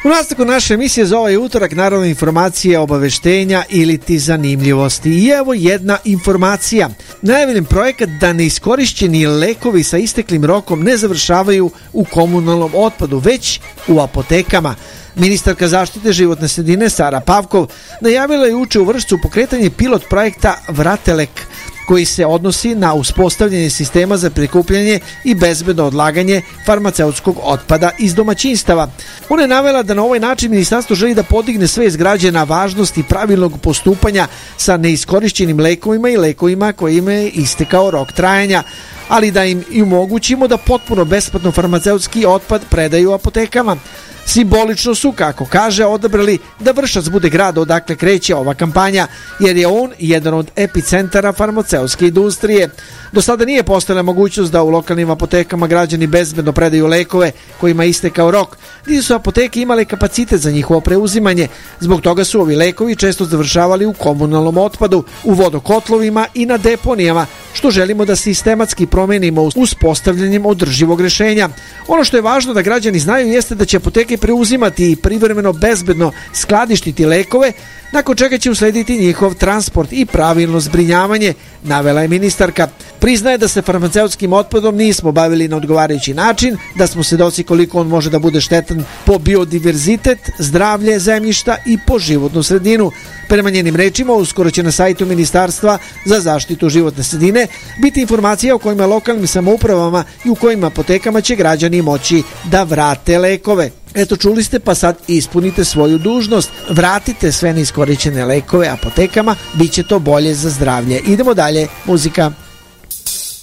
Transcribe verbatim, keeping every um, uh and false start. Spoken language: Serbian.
U nastavku naše emisije za ovaj utorak naravno informacije, obaveštenja ili ti zanimljivosti. I evo jedna informacija. Najavljen projekat da neiskorišćeni lekovi sa isteklim rokom ne završavaju u komunalnom otpadu, već u apotekama. Ministarka zaštite životne sredine Sara Pavkov najavila je juče u Vršcu pokretanje pilot projekta Vratelek, koji se odnosi na uspostavljanje sistema za prikupljanje i bezbedno odlaganje farmaceutskog otpada iz domaćinstava. Ona je navela da na ovaj način ministarstvo želi da podigne svest građana važnosti pravilnog postupanja sa neiskorišćenim lekovima i lekovima kojima je istekao rok trajanja, ali da im i omogućimo da potpuno besplatno farmaceutski otpad predaju apotekama. Simbolično su, kako kaže, odabrali da Vršac bude grad odakle kreće ova kampanja, jer je on jedan od epicentara farmaceutske industrije. Do sada nije postojala mogućnost da u lokalnim apotekama građani bezbedno predaju lekove kojima je istekao rok, niti su apoteke imale kapacitet za njihovo preuzimanje. Zbog toga su ovi lekovi često završavali u komunalnom otpadu, u vodokotlovima i na deponijama, što želimo da sistematski promenimo uspostavljanjem održivog rešenja. Ono što je važno da građani znaju jeste da će apoteke preuzimati i privremeno bezbedno skladištiti lekove, nakon čega će uslediti njihov transport i pravilno zbrinjavanje, navela je ministarka. Priznaje da se farmaceutskim otpadom nismo bavili na odgovarajući način, da smo svedoci koliko on može da bude štetan po biodiverzitet, zdravlje zemljišta i po životnu sredinu. Prema njenim rečima, uskoro će na sajtu Ministarstva za zaštitu životne sredine biti informacija o kojima lokalnim samoupravama i u kojima apotekama će građani moći da vrate lekove. Eto, čuli ste, pa sad ispunite svoju dužnost. Vratite sve neiskorišćene lekove apotekama, bit će to bolje za zdravlje. Idemo dalje, muzika.